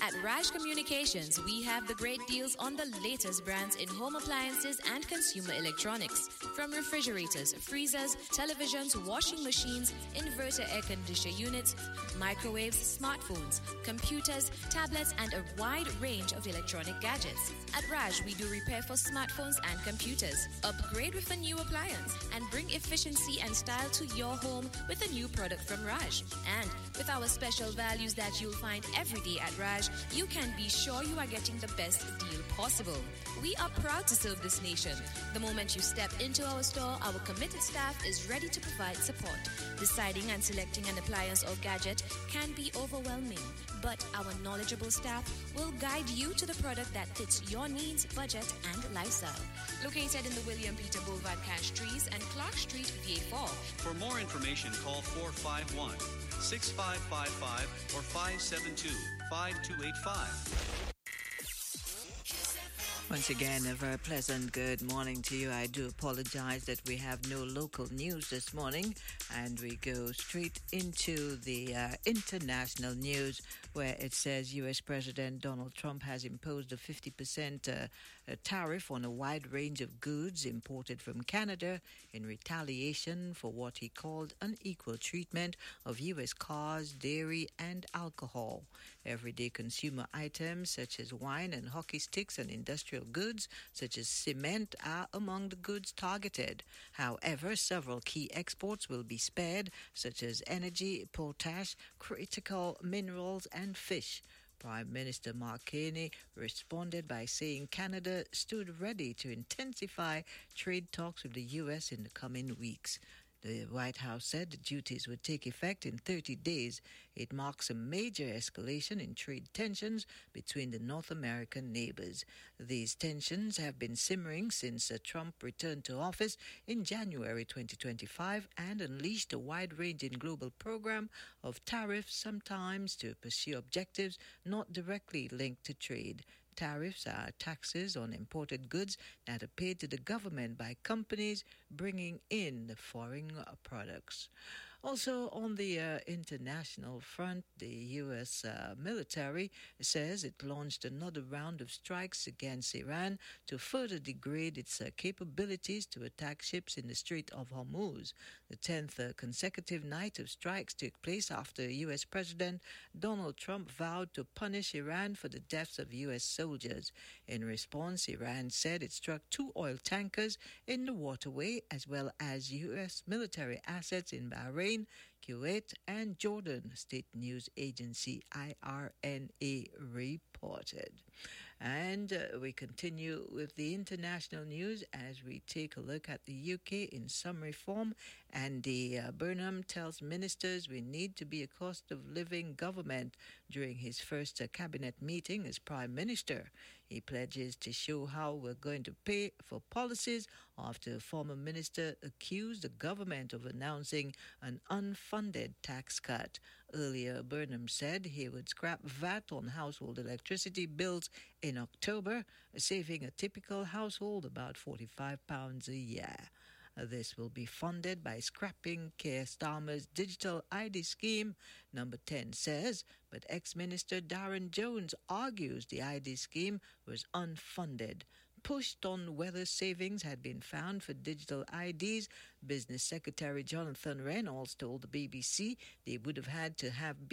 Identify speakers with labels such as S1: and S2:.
S1: At Raj Communications, we have the great deals on the latest brands in home appliances and consumer electronics. From refrigerators, freezers, televisions, washing machines, inverter air conditioner units, microwaves, smartphones, computers, tablets, and a wide range of electronic gadgets. At Raj, we do repair for smartphones and computers. Upgrade with a new appliance and bring efficiency and style to your home with a new product from Raj. And with our special values that you'll find every day at Raj, you can be sure you are getting the best deal possible. We are proud to serve this nation. The moment you step into our store, our committed staff is ready to provide support. Deciding and selecting an appliance or gadget can be overwhelming, but our knowledgeable staff will guide you to the product that fits your needs, budget, and lifestyle. Located in the William Peter Boulevard Cash Trees and Clark Street, VA4.
S2: For more information, call 451-6555 or 572-5285.
S3: Once again, a very pleasant good morning to you. I do apologize that we have no local news this morning, and we go straight into the international news, where it says U.S. President Donald Trump has imposed a 50% tariff on a wide range of goods imported from Canada in retaliation for what he called unequal treatment of U.S. cars, dairy, and alcohol. Everyday consumer items such as wine and hockey sticks and industrial goods such as cement are among the goods targeted. However, several key exports will be spared, such as energy, potash, critical minerals, and fish. Prime Minister Mark Carney responded by saying Canada stood ready to intensify trade talks with the U.S. in the coming weeks. The White House said the duties would take effect in 30 days. It marks a major escalation in trade tensions between the North American neighbors. These tensions have been simmering since Trump returned to office in January 2025 and unleashed a wide-ranging global program of tariffs, sometimes to pursue objectives not directly linked to trade. Tariffs are taxes on imported goods that are paid to the government by companies bringing in the foreign products. Also, on the international front, the U.S. military says it launched another round of strikes against Iran to further degrade its capabilities to attack ships in the Strait of Hormuz. The 10th consecutive night of strikes took place after U.S. President Donald Trump vowed to punish Iran for the deaths of U.S. soldiers. In response, Iran said it struck 2 oil tankers in the waterway as well as U.S. military assets in Bahrain, Kuwait, and Jordan, state news agency IRNA reported. And we continue with the international news as we take a look at the UK in some reform. Andy Burnham tells ministers we need to be a cost of living government during his first cabinet meeting as Prime Minister. He pledges to show how we're going to pay for policies after a former minister accused the government of announcing an unfunded tax cut. Earlier, Burnham said he would scrap VAT on household electricity bills in October, saving a typical household about £45 a year. This will be funded by scrapping Keir Starmer's digital ID scheme, Number 10 says, but ex-minister Darren Jones argues the ID scheme was unfunded. Pushed on whether savings had been found for digital IDs, Business Secretary Jonathan Reynolds told the BBC they would have had to have